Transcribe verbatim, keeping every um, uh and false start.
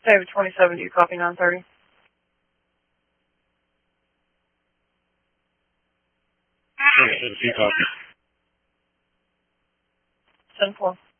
David twenty-seven, do you copy nine thirty? twenty-seven, do you copy? ten four.